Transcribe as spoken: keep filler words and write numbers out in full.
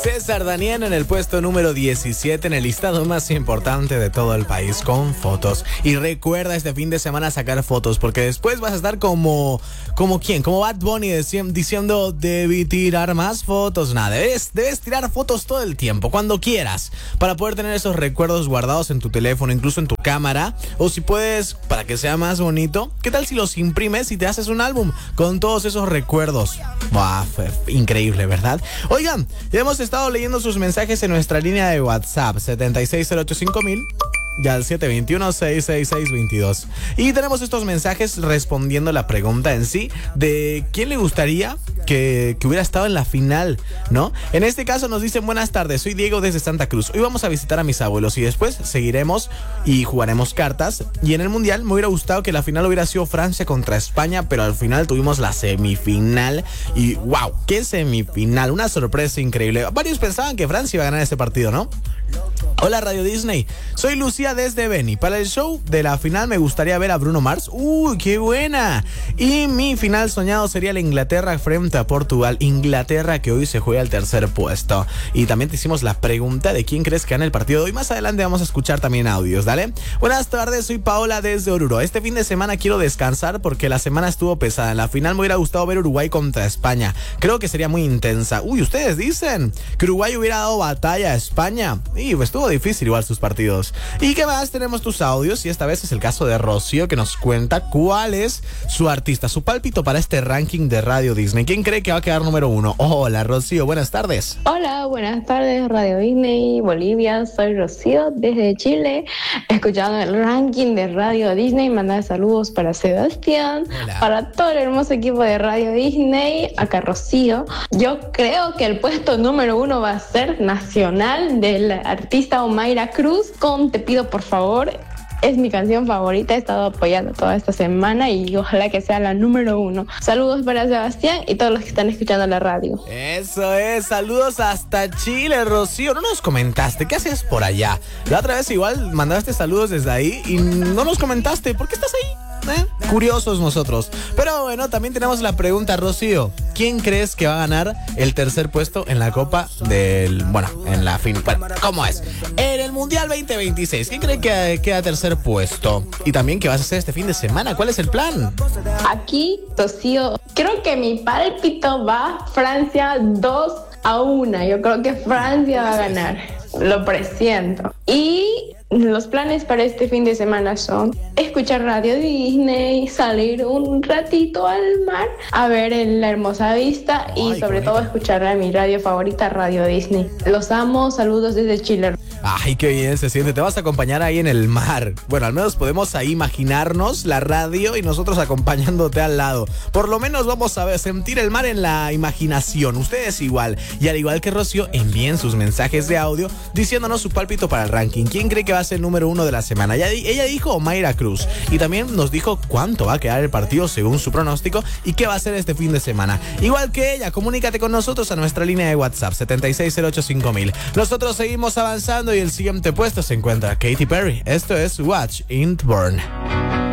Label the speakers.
Speaker 1: César Daniel en el puesto número diecisiete en el listado más importante de todo el país con fotos. Y recuerda este fin de semana sacar fotos porque después vas a estar como... ¿Como quién? Como Bad Bunny deci- diciendo debí tirar más fotos. Nada, debes, debes tirar fotos todo el tiempo, cuando quieras, para poder tener esos recuerdos guardados en tu teléfono, incluso en tu cámara. O si puedes, para que sea más bonito, ¿qué tal si los imprimes y te haces un álbum con todos esos recuerdos? Buah, fue increíble, ¿verdad? Oigan, ya hemos estado leyendo sus mensajes en nuestra línea de WhatsApp setenta y seis cero ocho cinco mil y al siete dos uno, seis seis seis, dos dos. Y tenemos estos mensajes respondiendo la pregunta en sí de quién le gustaría que, que hubiera estado en la final, ¿no? En este caso nos dicen: buenas tardes, soy Diego desde Santa Cruz. Hoy vamos a visitar a mis abuelos y después seguiremos y jugaremos cartas. Y en el mundial me hubiera gustado que la final hubiera sido Francia contra España, pero al final tuvimos la semifinal y wow, qué semifinal, una sorpresa increíble. Varios pensaban que Francia iba a ganar ese partido, ¿no? Hola Radio Disney, soy Lucía desde Beni. Para el show de la final me gustaría ver a Bruno Mars. ¡Uy, qué buena! Y mi final soñado sería la Inglaterra frente a Portugal. Inglaterra que hoy se juega el tercer puesto. Y también te hicimos la pregunta de quién crees que gana el partido de hoy. Más adelante vamos a escuchar también audios, ¿dale? Buenas tardes, soy Paola desde Oruro. Este fin de semana quiero descansar porque la semana estuvo pesada. En la final me hubiera gustado ver Uruguay contra España. Creo que sería muy intensa. Uy, ustedes dicen que Uruguay hubiera dado batalla a España. Y pues estuvo difícil igual sus partidos. ¿Y qué más? Tenemos tus audios y esta vez es el caso de Rocío, que nos cuenta cuál es su artista, su pálpito para este ranking de Radio Disney. ¿Quién cree que va a quedar número uno? Hola Rocío, buenas tardes.
Speaker 2: Hola, buenas tardes Radio Disney, Bolivia. Soy Rocío desde Chile, escuchando el ranking de Radio Disney. Mandar saludos para Sebastián,
Speaker 1: Hola.
Speaker 2: Para todo el hermoso equipo de Radio Disney. Acá Rocío. Yo creo que el puesto número uno va a ser nacional del artista Omaira Cruz con Te pido por favor. Es mi canción favorita, he estado apoyando toda esta semana y ojalá que sea la número uno. Saludos para Sebastián y todos los que están escuchando la radio.
Speaker 1: Eso es, saludos hasta Chile, Rocío. No nos comentaste, ¿qué haces por allá? La otra vez igual mandaste saludos desde ahí y no nos comentaste, ¿por qué estás ahí? ¿Eh? Curiosos nosotros. Pero bueno, también tenemos la pregunta, Rocío. ¿Quién crees que va a ganar el tercer puesto en la Copa del... Bueno, en la fin... Bueno, ¿cómo es? En el Mundial veinte veintiséis. ¿Quién cree que queda tercer puesto? Y también, ¿qué vas a hacer este fin de semana? ¿Cuál es el plan?
Speaker 2: Aquí, Rocío, creo que mi pálpito va Francia dos a uno. Yo creo que Francia va a ganar. Lo presiento. Y los planes para este fin de semana son escuchar Radio Disney, salir un ratito al mar a ver la hermosa vista y
Speaker 1: Ay,
Speaker 2: sobre todo escuchar a mi radio favorita, Radio Disney. Los amo, saludos desde Chile.
Speaker 1: Ay, qué bien se siente. Te vas a acompañar ahí en el mar. Bueno, al menos podemos ahí imaginarnos la radio y nosotros acompañándote al lado. Por lo menos vamos a ver, sentir el mar en la imaginación. Ustedes igual. Y al igual que Rocío, envíen sus mensajes de audio diciéndonos su pálpito para el ranking. ¿Quién cree que va a ser el número uno de la semana? Ella, ella dijo Omaira Cruz. Y también nos dijo cuánto va a quedar el partido según su pronóstico y qué va a hacer este fin de semana. Igual que ella, comunícate con nosotros a nuestra línea de WhatsApp setenta y seis cero ocho cinco mil. Nosotros seguimos avanzando y el siguiente puesto se encuentra Katy Perry. Esto es Watch It Burn.